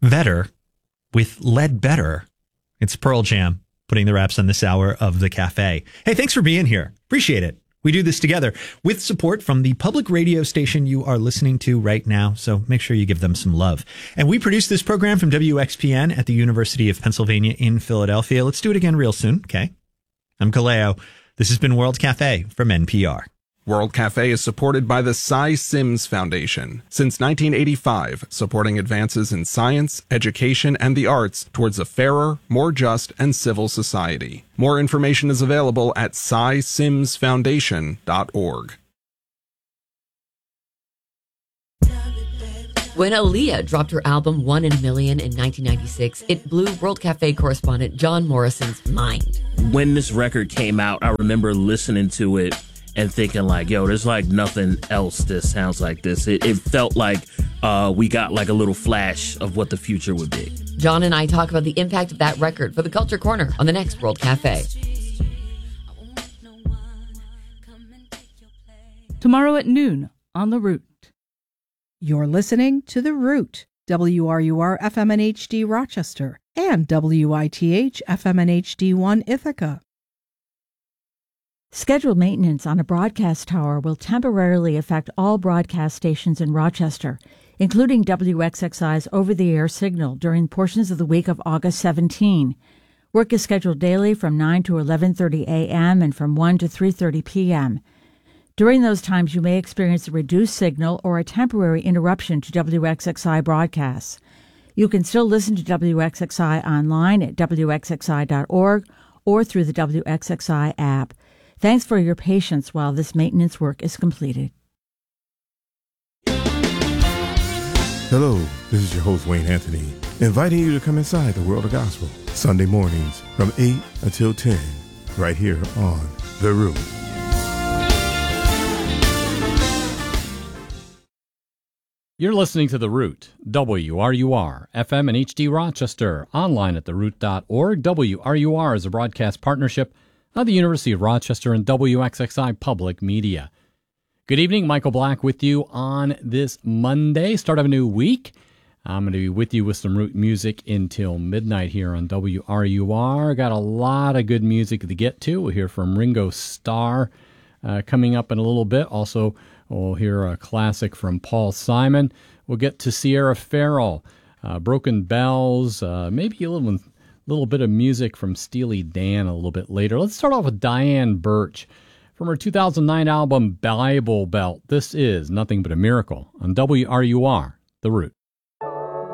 Vedder with Lead Better. It's Pearl Jam putting the wraps on this hour of the cafe. Hey, thanks for being here. Appreciate it. We do this together with support from the public radio station you are listening to right now, so make sure you give them some love. And we produce this program from WXPN at the University of Pennsylvania in Philadelphia. Let's do it again real soon, okay? I'm Kaleo. This has been World Cafe from NPR. World Cafe is supported by the Cy Sims Foundation. Since 1985, supporting advances in science, education, and the arts towards a fairer, more just, and civil society. More information is available at cysimsfoundation.org. When Aaliyah dropped her album One in a Million in 1996, it blew World Cafe correspondent John Morrison's mind. When this record came out, I remember listening to it and thinking like, yo, there's like nothing else that sounds like this. It felt like we got like a little flash of what the future would be. John and I talk about the impact of that record for the Culture Corner on the next World Cafe. Tomorrow at noon on The Root. You're listening to The Root, WRUR FM and HD Rochester, and WITH FM and HD1 Ithaca. Scheduled maintenance on a broadcast tower will temporarily affect all broadcast stations in Rochester, including WXXI's over-the-air signal during portions of the week of August 17. Work is scheduled daily from 9 to 11:30 a.m. and from 1 to 3:30 p.m. During those times, you may experience a reduced signal or a temporary interruption to WXXI broadcasts. You can still listen to WXXI online at WXXI.org or through the WXXI app. Thanks for your patience while this maintenance work is completed. Hello, this is your host, Wayne Anthony, inviting you to come inside the world of gospel, Sunday mornings from 8 until 10, right here on The Root. You're listening to The Root, WRUR, FM and HD Rochester, online at theroot.org. WRUR is a broadcast partnership of the University of Rochester and WXXI Public Media. Good evening, Michael Black with you on this Monday, start of a new week. I'm going to be with you with some Root music until midnight here on WRUR. Got a lot of good music to get to. We'll hear from Ringo Starr coming up in a little bit. Also, we'll hear a classic from Paul Simon. We'll get to Sierra Farrell, Broken Bells, maybe a little bit of music from Steely Dan a little bit later. Let's start off with Diane Birch from her 2009 album Bible Belt. This is Nothing But a Miracle on WRUR, The Root.